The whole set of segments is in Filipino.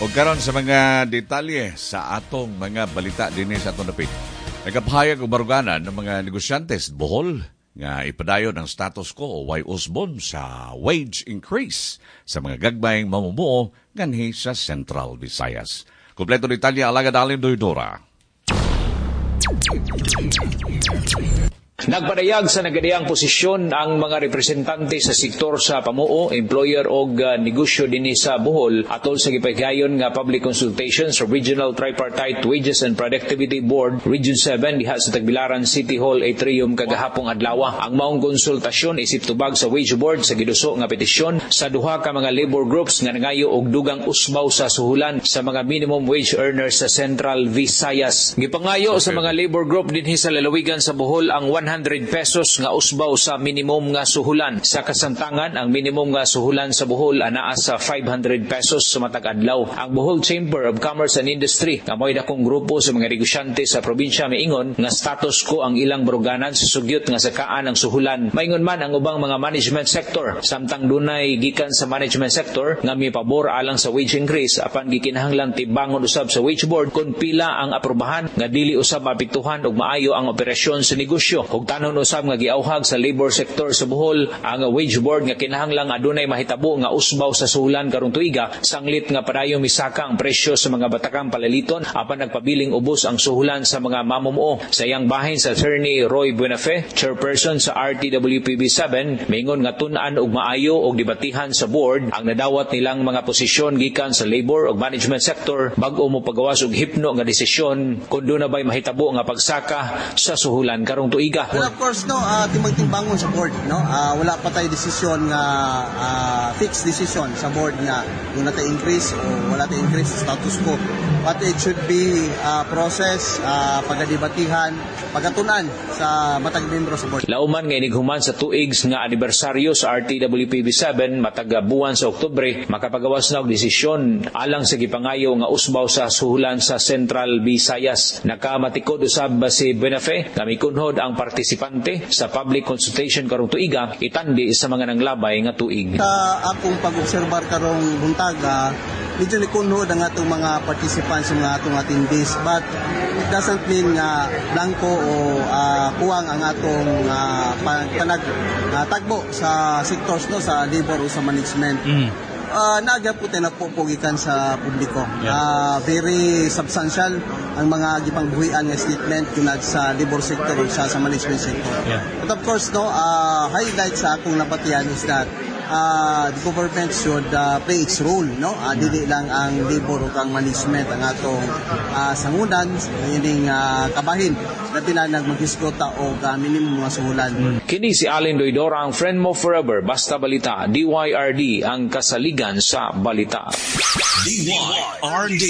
O karon sa mga detalye sa atong mga balita dinhi sa atong dapit. Nagapahayag og baruganan ng mga negosyante sa Bohol nga ipadayon ang status quo o way usbon sa wage increase sa mga gagmayng mamumuo nganhi sa Central Visayas. Kompleto detalye Alagad Alim Doydora. Nagpadayag sa nagadayang posisyon ang mga representante sa sektor sa pamuo, employer o negosyo dinhi sa Bohol atol sa gipagayon nga public consultation sa Regional Tripartite Wages and Productivity Board Region 7 diha sa Tagbilaran City Hall Atrium kagahapong adlaw. Ang maong konsultasyon isip tubag sa Wage Board sa giduso nga petisyon sa duha ka mga labor groups nga nangayo og dugang usbaw sa suhulan sa mga minimum wage earners sa Central Visayas. Gipangayo sa mga labor group dinhi sa lalawigan sa Bohol ang 100 pesos nga usbaw sa minimum nga suhulan. Sa kasamtangan, ang minimum nga suhulan sa Bohol anaa sa 500 pesos sa matag adlaw. Ang Bohol Chamber of Commerce and Industry nga mo'y dakong grupo sa mga negosyante sa probinsya miingon nga status quo ang ilang baruganan sa sugyot nga sakaan ang suhulan. Maingon man ang ubang mga management sector samtang dunay gikan sa management sector nga mipabor alang sa wage increase apan gikinahanglan tibangon usab sa wage board kung pila ang aprobahan nga dili usab mapiktuhan og maayo ang operasyon sa negosyo. Ug tanon usab nga giauhag sa labor sector sa Bohol ang wage board nga kinahanglang adunay mahitabo nga usbaw sa suhulan karong tuiga sanglit nga padayong misaka ang presyo sa mga batakang palaliton apan nagpabiling ubos ang suhulan sa mga mamumuo. Sa iyang bahin sa Attorney Roy Buenafe, chairperson sa RTWPB7, maingon nga tun-an og maayo og dibatihan sa board ang nadawat nilang mga posisyon gikan sa labor ug management sector bag-o mo pagawas og hipno nga desisyon kun do na bay mahitabo nga pagsaka sa suhulan karong tuiga. Well, of course, no, timang-timbangon sa board, no? Wala pa tayo desisyon nga fixed decision sa board nga kung nata increase o wala ta increase sa status quo. But it should be process, pagadibatihan, pagatunan sa matag membro sa board. Lauman nga inighuman sa tuigs nga anibersaryo sa RTWPB7 matag buwan sa Oktubre, makapagawas na og desisyon alang sa gipangayo nga usbaw sa suhulan sa Central Visayas. Nakamatikod usab si Buenafe nga mikunhod ang partisipante sa public consultation karong tuiga itandi sa mga nanglabay nga tuig. Sa akong pag-obserbar karong buntaga, medyo likunhod ang atong mga participants ng atong attendees, but it doesn't mean nga blanco o kuwang ang atong tagbo sa sectors, no, sa labor o sa management. Nagaputin na pupugikan sa publiko. Very substantial ang mga gipangbuhian nga statement tunad sa labor sector o sa management sector. But of course, no, highlight sa akong nabatian is that the government should play its role, no? Dili lang ang labor o ang management ang atong sangunan ining kabahin labi na nagmaghiskota o minimum mga suhulan. Kini si Allen Doydora, ang friend mo forever, basta balita. DYRD ang kasaligan sa balita. DYRD.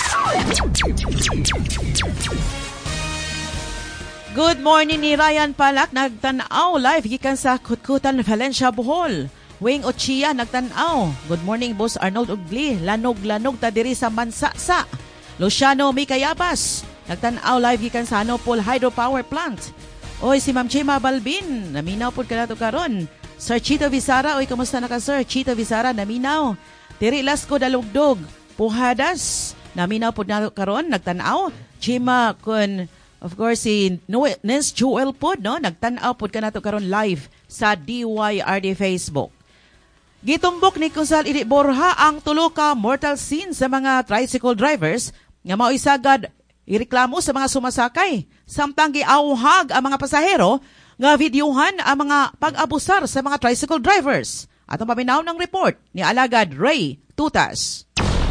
Good morning ni Ryan Palak, nagtanaw live gikan sa Kutkutan, Valencia, Bohol. Wing Ochia nagtanaw. Good morning Boss Arnold Ugli, lanog-lanog ta diri sa Mansasa. Luciano Mikayabas nagtanaw live gikan sa Hanopol Hydropower Plant. Oy si Ma'am Chema Balbin, naminaw pud kanato karon. Sir Chito Visara, oy kamusta na ka Sir Chito Visara, naminaw. Diri Lasco Dalugdog, Puhadas, naminaw pud nato karon, nagtanaw. Chema kun of course si Nens Joel pod, no, nagtanaw pud kanato karon live sa DYRD Facebook. Gitumbok ni Kusal Idi Borja ang tulo ka mortal scene sa mga tricycle drivers nga mao'y sagad ireklamo sa mga sumasakay. Samtang giauhag ang mga pasahero nga videohan ang mga pag-abusar sa mga tricycle drivers. Atong paminaw ng report ni Alagad Ray Tutas.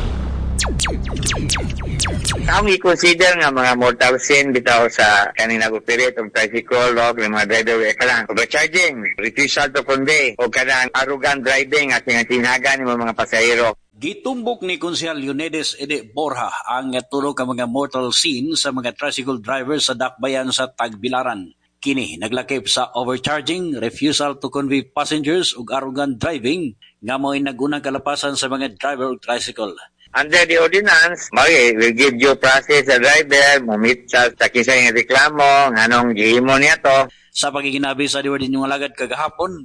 Ang i-consider nga mga mortal sin bitaw sa kaning nag-operate og tricycle o mga driver kalang overcharging, refusal to convey o kanang arrogant driving at sinaga ni mga pasahero. Gitumbok ni Konsehal Leonides Ede Borja ang tulo ka mga mortal sin sa mga tricycle drivers sa dakbayan sa Tagbilaran. Kini naglakip sa overcharging, refusal to convey passengers ug arrogant driving nga mo'y nagunang kalapasan sa mga driver og tricycle. Under the ordinance, will give due process sa driver, mumit sa kisay nga reklamo, nganong gihimo niya to. Sa pagiginabi sa diwad ninyong alagad kagahapon,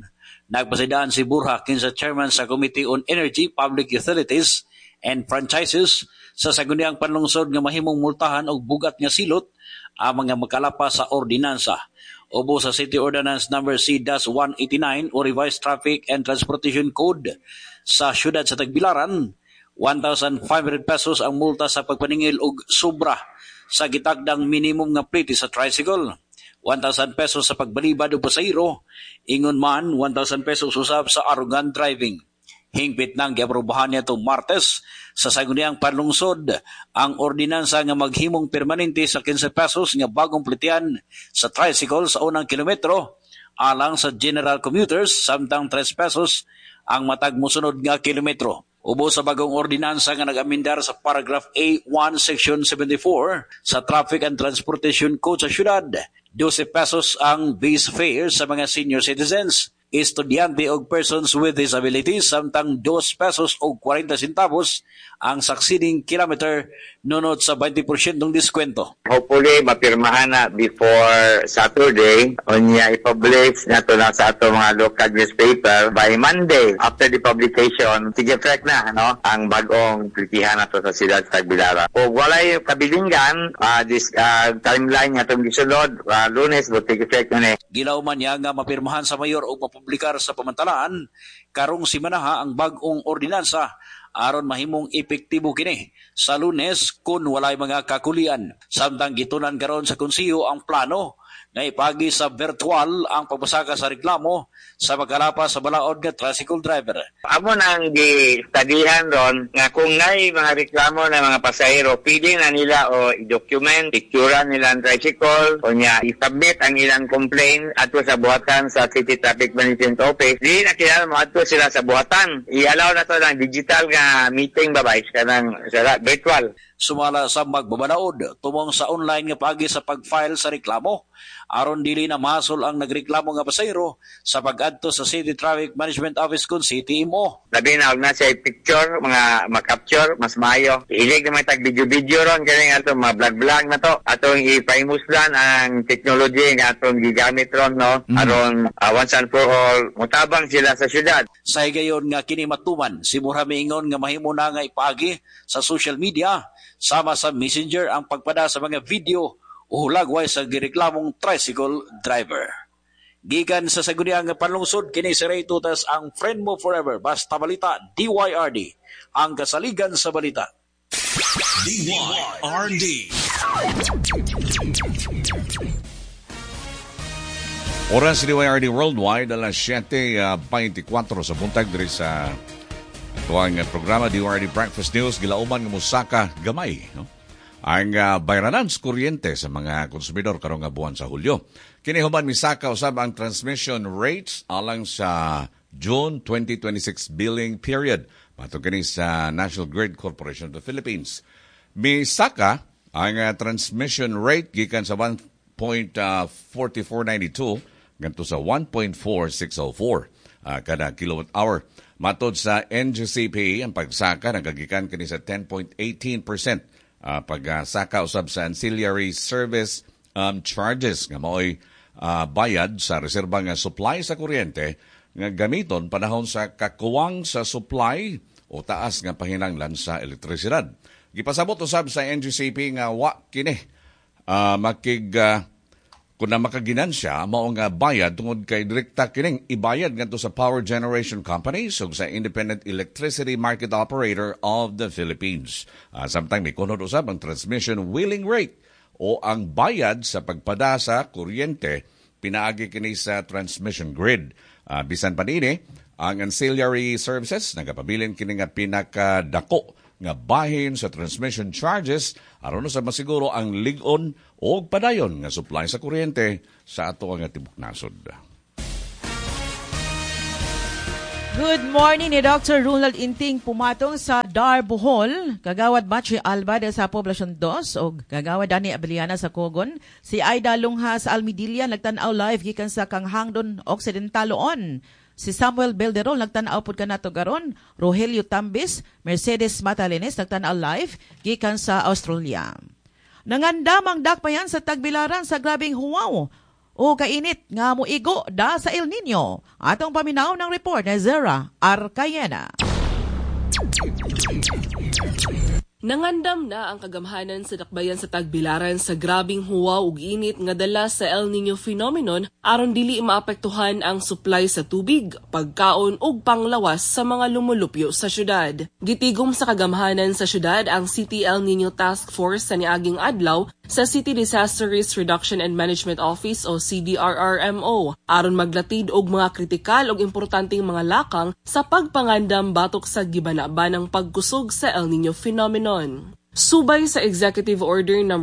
Nagpasidaan si Burha kinsa chairman sa Committee on Energy, Public Utilities and Franchises sa saguniang panlungsod nga mahimong multahan og bugat nga silot ang mga makalapas sa ordinansa. Ubo sa City Ordinance Number C-189 o Revised Traffic and Transportation Code sa syudad sa Tagbilaran, 1,500 pesos ang multa sa pagpaningil og sobra sa gitagdang minimum nga plate sa tricycle. 1,000 pesos sa pagbalibad o pasahero, ingon man 1,000 pesos usab sa arrogant driving. Hingpit nang giaprobahan niya itong Martes sa saguniang panlungsod ang ordinansa nga maghimong permanente sa 15 pesos nga bagong plitian sa tricycle sa unang kilometro alang sa general commuters samtang 3 pesos ang matag mosunod nga kilometro. Ubo sa bagong ordinansa nga nag-amendar sa paragraph A1 section 74 sa Traffic and Transportation Code sa syudad, 12 pesos ang base fare sa mga senior citizens, estudyante o persons with disabilities, samtang 2 pesos o 40 centavos ang succeeding kilometer nunod sa 20% ng diskwento. Hopefully, mapirmahan na before Saturday. Unya, ipublish na ito na sa ato mga local newspaper by Monday. After the publication, sige-effect na ang bagong plitihan na ito sa siyudad sa Tagbilaran. Kung walay kabilingan, this timeline nga itong gisunod, Lunes, will take effect na Gilauman niya nga mapirmahan sa mayor o mapublikar sa pamantalaan karong simanaha ang bagong ordinansa aron mahimong epektibo kini sa Lunes kung walay mga kakulian. Samtang gitunan karon sa konseho ang plano na ipagi sa virtual ang pagbasaka sa reklamo sa magkalapas sa balaod nga tricycle driver. Amo nang gi-studyhan ron nga kung ngay mga reklamo ng mga pasahero, pwede na nila o i-document, picturean nila ang tricycle, o niya i-submit ang ilang complaint ato sa buhatan sa City Traffic Management Office. Di na kinala mo ato sila sa buhatan. I-allow na to ng digital nga meeting babay sa virtual. Sumala sa magbabalaod tumong sa online nga pagi sa pag-file sa reklamo aron dili na mahasol ang nagreklamo nga pasahero sa pag-adto sa City Traffic Management Office kun CTMO. Labi na og na siya picture mga ma-capture mas maayo. Ilig na may tag video ron kani ato mga vlog na to. Atong i-primuslan ang technology nga atong gigamit ron aron once and for all mutabang sila sa syudad. Sa higayon nga kini matuman si Burha miingon nga mahimo na nga ipagi sa social media sama sa messenger ang pagpada sa mga video o hulagway sa gireklamong tricycle driver. Gikan sa saguniang panlungsod, kini si Ray Tutas ang friend mo forever. Basta balita, DYRD, ang kasaligan sa balita. DYRD. Oras DYRD Worldwide, alas 7:24 sa buntag diri sa tuwang programa DYRD Breakfast News. Gilauman ng musaka gamay ang bayranan sa kuryente sa mga konsumidor karong buwan sa Hulyo. Kini human misaka usab ang transmission rates alang sa June 2026 billing period. Matod kini sa National Grid Corporation of the Philippines. Misaka ang transmission rate gikan sa 1.4492 ngadto sa 1.4604 kada kilowatt hour. Matod sa NGCP ang pagsaka nagagikan kini sa 10.18%. Pagsaka usab sa ancillary service charges nga mao'y bayad sa reserba nga supply sa kuryente nga gamiton panahon sa kakuwang sa supply o taas nga pahinanglan sa elektrisidad. Gipasabot usab sa NGCP nga wa kini kung na makaginansya mao nga bayad tungod kay direkta kining ibayad ngadto sa power generation companies ug sa Independent Electricity Market Operator of the Philippines. Samtang may kunod usab ang transmission wheeling rate o ang bayad sa pagpada sa kuryente pinaagi kini sa transmission grid. Bisan pa dinhi ang ancillary services nagapabilin kini nga pinakadako nga bahin sa transmission charges aron sa masiguro ang lig-on o padayon nga supply sa kuryente sa ato nga tibok nasod. Good morning ni Dr. Ronald Inting pumatong sa Dar Bohol, kagawad Matri Alba sa Poblacion 2 o kagawad Dani Abeliana sa Cogon, si Aida Lungha sa Almidilla nagtan-aw live gikan sa Kanghangdon Occidentaloon. Si Samuel Belderol nagtan-aw pud kanato garon, Rogelio Tambis, Mercedes Matalenes nagtan-aw live gikan sa Australia. Nangandamang dakpayan sa Tagbilaran sa grabing huwaw o kainit nga muigo da sa El Nino. Atong paminaw ng report ni Zara Arcayena. Nangandam na ang kagamhanan sa dakbayan sa Tagbilaran sa grabing huwaw ug init nga dala sa El Nino phenomenon aron dili maapektuhan ang supply sa tubig, pagkaon ug panglawas sa mga lumulupyo sa syudad. Gitigom sa kagamhanan sa syudad ang City El Nino Task Force sa niaging adlaw sa City Disaster Risk Reduction and Management Office o CDRRMO aron maglatid og mga kritikal ug importanteng mga lakang sa pagpangandam batok sa gibana-banang pagkusog sa El Nino phenomenon. Subay sa Executive Order No.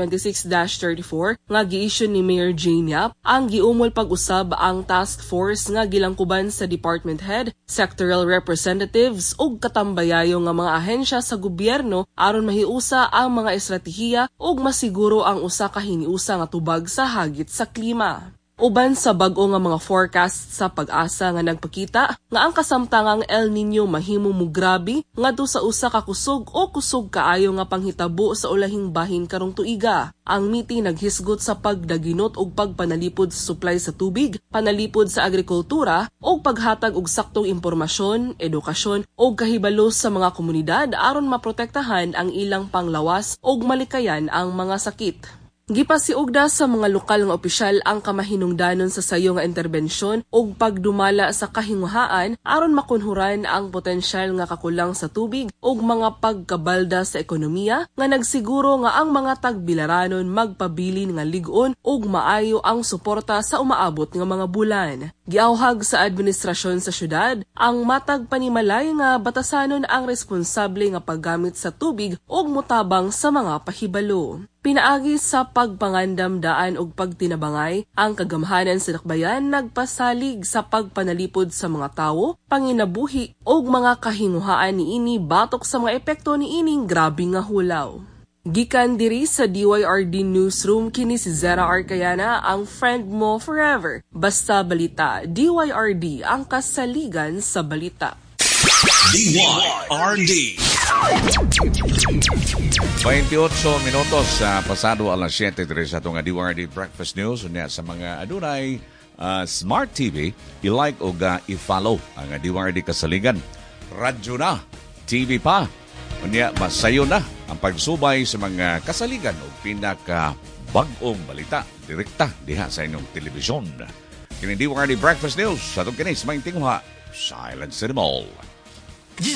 2026-34 nga gi-issue ni Mayor Jane Yap, ang giumol pag-usab ang task force nga gilangkuban sa department head, sectoral representatives ug katambayayo nga mga ahensya sa gobyerno aron mahiusa ang mga estratehiya ug masiguro ang usa ka hiniusa nga tubag sa hagit sa klima. Uban sa bag-o nga mga forecast sa Pag-asa nga nagpakita nga ang kasamtangang El Nino mahimo mo grabe ngadto sa usa ka kusog o kusog kaayo nga panghitabo sa ulahing bahin karong tuiga. Ang MITI naghisgot sa pagdaginot ug pagpanalipod sa supply sa tubig, panalipod sa agrikultura ug paghatag og saktong impormasyon, edukasyon ug kahibalo sa mga komunidad aron maprotektahan ang ilang panglawas ug malikayan ang mga sakit. Gipasiugda sa mga lokal nga opisyal ang kamahinungdanon sa sayo nga interbensyon ug pagdumala sa kahinguhaan aron makunhuran ang potensyal nga kakulang sa tubig ug mga pagkabalda sa ekonomiya nga nagsiguro nga ang mga tagbilaranon magpabilin nga lig-on ug maayo ang suporta sa umaabot nga mga bulan. Giawhag sa administrasyon sa syudad ang matag panimalay nga batasanon ang responsable nga paggamit sa tubig ug mutabang sa mga pahibalo. Pinaagi sa pagpangandam-daan ug pagtinabangay, ang kagamhanan sa dakbayan nagpasalig sa pagpanalipod sa mga tawo, panginabuhi ug mga kahinguhaan niini batok sa mga epekto niining grabe nga hulaw. Gikan diri sa DYRD Newsroom kini si Zara Arcayena, ang friend mo forever. Basta balita, DYRD ang kasaligan sa balita. DYRD 28 minutos sa pasado alas 7 diri sa itong DYRD Breakfast News. Unya sa mga adunay Smart TV, i-like o i-follow ang DYRD Kasaligan. Radyo na, TV pa. Unya masayo na ang pagsubay sa mga kasaligan o pinaka-bag-ong balita direkta diha sa inyong telebisyon. Kini DYRD Breakfast News sa itong kinis, maing tingwa, Silent City Mall.